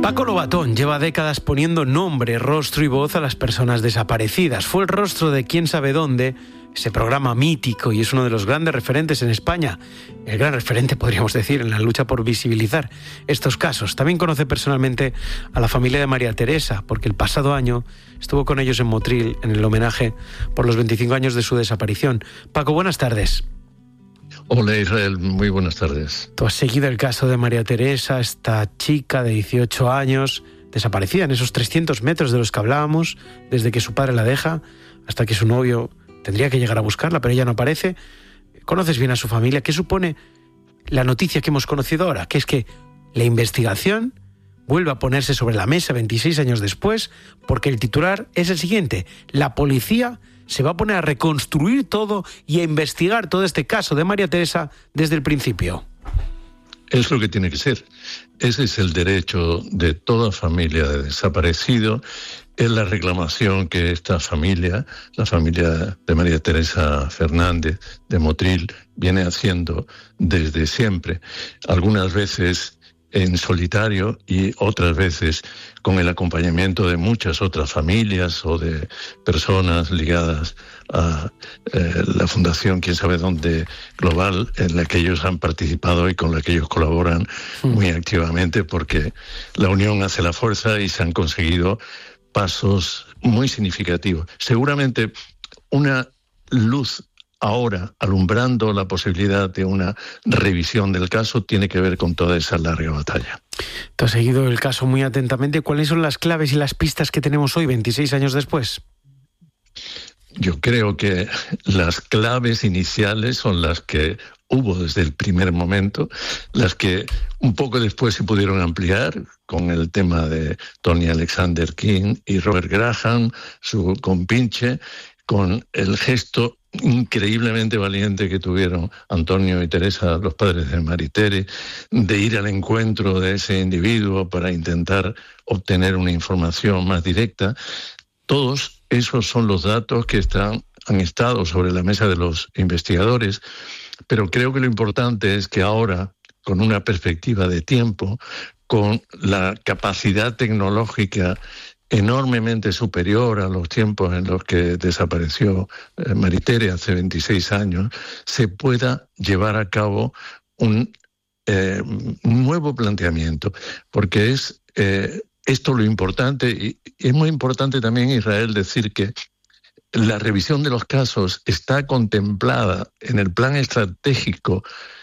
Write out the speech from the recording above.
Paco Lobatón lleva décadas poniendo nombre, rostro y voz a las personas desaparecidas. Fue el rostro de Quién sabe dónde, ese programa mítico, y es uno de los grandes referentes en España. El gran referente, podríamos decir, en la lucha por visibilizar estos casos. También conoce personalmente a la familia de María Teresa, porque el pasado año estuvo con ellos en Motril en el homenaje por los 25 años de su desaparición. Paco, buenas tardes. Hola Israel, muy buenas tardes. Tú has seguido el caso de María Teresa, esta chica de 18 años, desaparecida en esos 300 metros de los que hablábamos, desde que su padre la deja hasta que su novio tendría que llegar a buscarla, pero ella no aparece. Conoces bien a su familia. ¿Qué supone la noticia que hemos conocido ahora? Que es que la investigación vuelve a ponerse sobre la mesa 26 años después, porque el titular es el siguiente: la policía se va a poner a reconstruir todo y a investigar todo este caso de María Teresa desde el principio. Es lo que tiene que ser. Ese es el derecho de toda familia de desaparecido. Es la reclamación que esta familia, la familia de María Teresa Fernández de Motril, viene haciendo desde siempre. Algunas veces en solitario y otras veces con el acompañamiento de muchas otras familias o de personas ligadas a la Fundación Quién sabe dónde Global, en la que ellos han participado y con la que ellos colaboran muy activamente, porque la unión hace la fuerza y se han conseguido pasos muy significativos. Seguramente una luz ahora alumbrando la posibilidad de una revisión del caso tiene que ver con toda esa larga batalla. Tú has seguido el caso muy atentamente. ¿Cuáles son las claves y las pistas que tenemos hoy, 26 años después? Yo creo que las claves iniciales son las que hubo desde el primer momento, las que un poco después se pudieron ampliar con el tema de Tony Alexander King y Robert Graham, su compinche, con el gesto increíblemente valiente que tuvieron Antonio y Teresa, los padres de Maritere, de ir al encuentro de ese individuo para intentar obtener una información más directa. Todos esos son los datos que han estado sobre la mesa de los investigadores, pero creo que lo importante es que ahora, con una perspectiva de tiempo, con la capacidad tecnológica enormemente superior a los tiempos en los que desapareció Maritere hace 26 años, se pueda llevar a cabo un nuevo planteamiento, porque es esto lo importante, y es muy importante también, Israel, decir que la revisión de los casos está contemplada en el plan estratégico